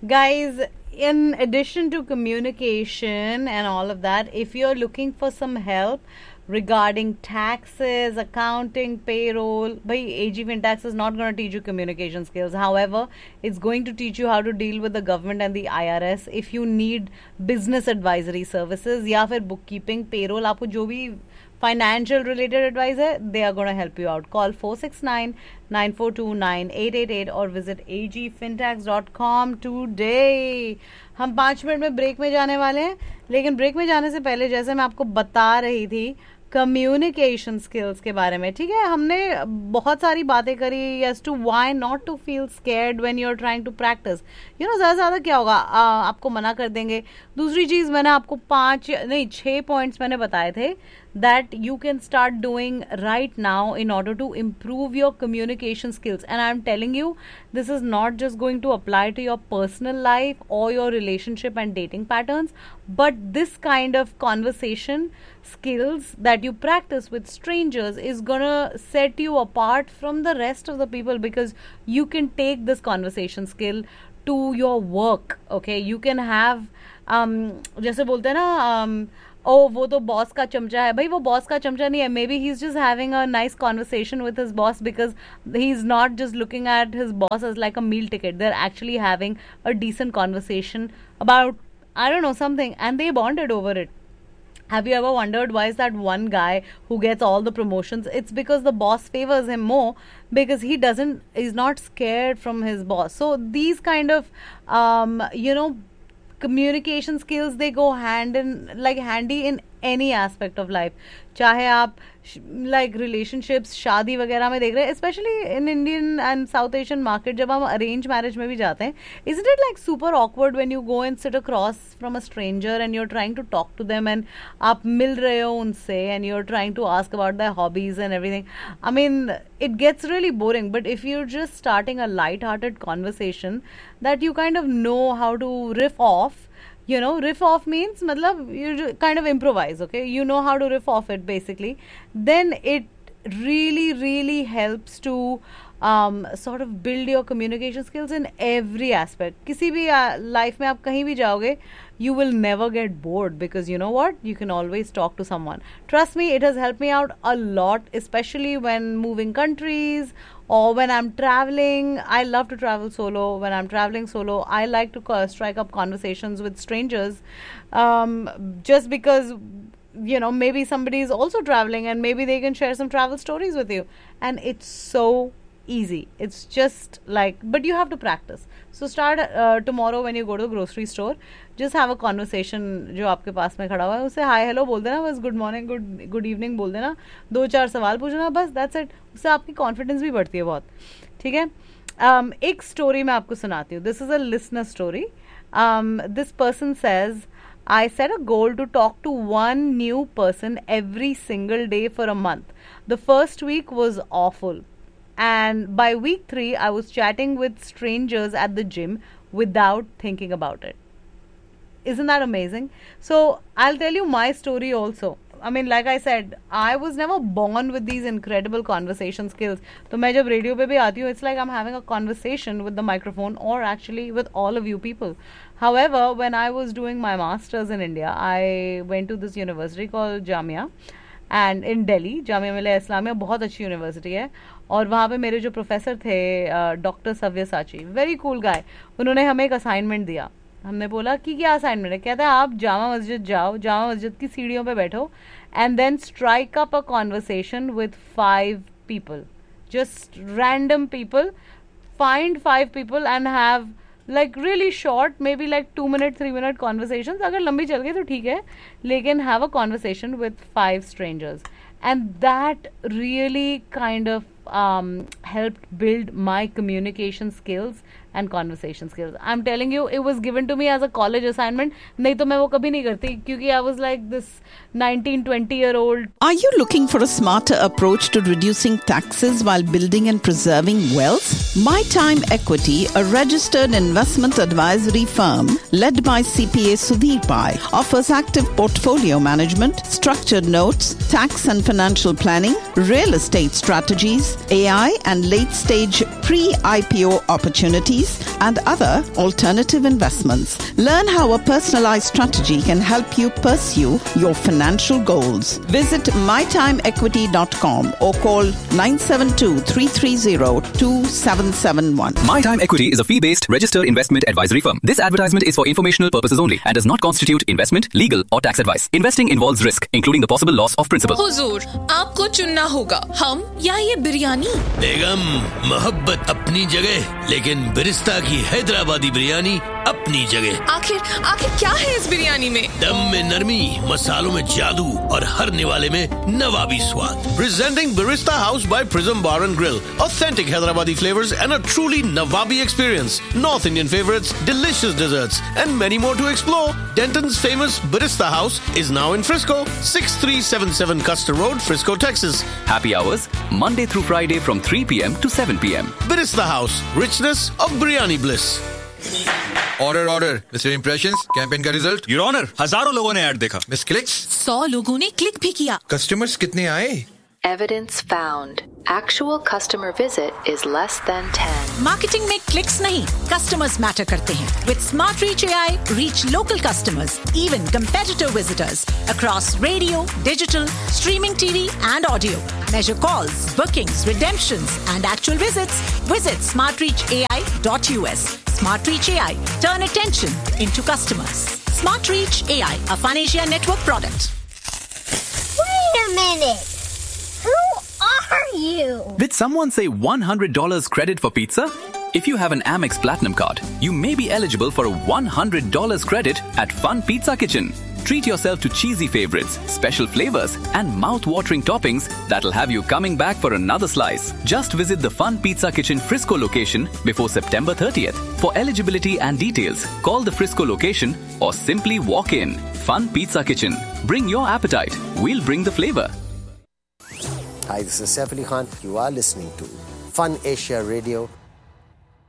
Guys, in addition to communication and all of that, if you're looking for some help regarding taxes, accounting, payroll, by AG Fintax is not going to teach you communication skills. However, it's going to teach you how to deal with the government and the IRS. If you need business advisory services या फिर bookkeeping, payroll, आपको जो भी financial related advice है, they are going to help you out. Call 469-942-9888 और visit agfintax.com today. हम 5 minute में break में जाने वाले हैं, लेकिन ब्रेक में जाने से पहले जैसे मैं आपको बता रही थी कम्युनिकेशन स्किल्स के बारे में, ठीक है, हमने बहुत सारी बातें करी as to why not to feel scared when you are trying to practice. You know, ज़्यादा क्या होगा, आपको मना कर देंगे. दूसरी चीज़, मैंने आपको 6 पॉइंट्स मैंने बताए थे that you can start doing right now in order to improve your communication skills. And I'm telling you, this is not just going to apply to your personal life or your relationship and dating patterns, but this kind of conversation skills that you practice with strangers is gonna set you apart from the rest of the people, because you can take this conversation skill to your work. Okay, you can have जैसे बोलते हैं ना, वो तो boss का चमचा है. भाई वो बॉस का चमचा नहीं है. May be he is just having a nice conversation with his boss, because he is not just looking at his boss as like a meal ticket. They are actually having a decent conversation about, I don't know, something, and they bonded over it. Have you ever wondered why is that one guy who gets all the promotions? It's because the boss favors him more, because he's not scared from his boss. So these kind of communication skills, they go handy in any aspect of life. चाहे आप like relationships, शादी वगैरह में देख रहे हैं, especially in Indian and South Asian market, जब हम arranged marriage में भी जाते हैं, isn't it like super awkward when you go and sit across from a stranger and you're trying to talk to them and आप मिल रहे हो उनसे and you're trying to ask about their hobbies and everything. I mean, it gets really boring, but if you're just starting a light-hearted conversation that you kind of know how to riff off. You know, riff off means matlab you kind of improvise, okay? You know how to riff off it basically. Then it really helps to sort of build your communication skills in every aspect. किसी भी life में आप कहीं भी जाओगे, you will never get bored, because you know what? You can always talk to someone. Trust me, it has helped me out a lot, especially when moving countries or when I'm traveling. I love to travel solo. When I'm traveling solo, I like to strike up conversations with strangers, just because, you know, maybe somebody is also traveling and maybe they can share some travel stories with you. And it's so easy. It's just like, but you have to practice. So start tomorrow when you go to the grocery store. Just have a conversation जो आपके पास में खड़ा हुआ है, उससे hi hello बोल देना, बस गुड मॉर्निंग गुड इवनिंग बोल देना, 2-4 सवाल पूछना, बस दैट्स इट. उससे आपकी कॉन्फिडेंस भी बढ़ती है बहुत, ठीक है. एक स्टोरी मैं आपको सुनाती हूँ. This is a listener story. This person says, I set a goal to talk to one new person every single day for a month. The first week was awful. And by week 3, I was chatting with strangers at the gym without thinking about it. Isn't that amazing? So I'll tell you my story also. I mean, like I said, I was never born with these incredible conversation skills. तो मैं जब radio पे भी आती हूँ, it's like I'm having a conversation with the microphone, or actually with all of you people. However, when I was doing my masters in India, I went to this university called Jamia. And in Delhi, Jamia Millia Islamia बहुत अच्छी university है. और वहाँ पे मेरे जो professor थे, doctor सव्यसाची, very cool guy, उन्होंने हमें एक असाइनमेंट दिया. हमने बोला कि क्या असाइनमेंट है? कहता है आप जामा मस्जिद जाओ, जामा मस्जिद की सीढ़ियों पे बैठो and then strike up a conversation with 5 people, just random people. Find 5 people and have like really short, maybe like 2-minute 3-minute conversations. अगर लंबी चल गई तो ठीक है, लेकिन have a conversation with 5 strangers. And that really kind of helped build my communication skills and conversation skills. I'm telling you, it was given to me as a college assignment. नहीं तो मैं वो कभी नहीं करती, क्योंकि I was like this 19-20-year-old. Are you looking for a smarter approach to reducing taxes while building and preserving wealth? My Time Equity, a registered investment advisory firm led by CPA Sudhir Pai, offers active portfolio management, structured notes, tax and financial planning, real estate strategies, AI and late-stage pre-IPO opportunities, FDs, and other alternative investments. Learn how a personalized strategy can help you pursue your financial goals. Visit mytimeequity.com or call 972-330-2771. My Time Equity is a fee-based registered investment advisory firm. This advertisement is for informational purposes only and does not constitute investment, legal or tax advice. Investing involves risk, including the possible loss of principal. हुजूर, आपको चुनना होगा हम या ये बिरयानी। बेगम, मोहब्बत अपनी जगह, लेकिन बिरिस्ता की हैदराबादी बिरयानी अपनी जगह। आखिर क्या है इस बिरयानी में? दम में नरमी, मसालों में जादू और हर निवाले में नवाबी स्वाद। Presenting Barista House by Prism Bar and Grill. Authentic Hyderabadi flavors and a truly Nawabi experience. North Indian favorites, delicious desserts, and many more to explore. Denton's famous Barista House is now in Frisco, 6377 Custer Road, Frisco, Texas. Happy hours, Monday through Friday from 3 p.m. to 7 p.m. Barista House, richness of biryani bliss. Order mister impressions campaign का result. Your honour, हजारों लोगों ने add देखा। Miss clicks 100 लोगों ने click भी किया। Customers कितने आए? Evidence found. Actual customer visit is less than 10. Marketing में क्लिक्स नहीं, कस्टमर्स मैटर करते हैं. With Smart Reach AI, reach local customers, even competitor visitors across radio, digital, streaming TV and audio. Measure calls, bookings, redemptions and actual visits. Visit smartreachai.us. Smart Reach AI. Turn attention into customers. Smart Reach AI, a Phanesia Network product. Wait a minute. Who are you? Did someone say $100 credit for pizza? If you have an Amex Platinum card, you may be eligible for a $100 credit at Fun Pizza Kitchen. Treat yourself to cheesy favorites, special flavors, and mouth-watering toppings that'll have you coming back for another slice. Just visit the Fun Pizza Kitchen Frisco location before September 30th. For eligibility and details, call the Frisco location or simply walk in. Fun Pizza Kitchen. Bring your appetite. We'll bring the flavor. Hi, this is Saif Ali Khan. You are listening to Fun Asia Radio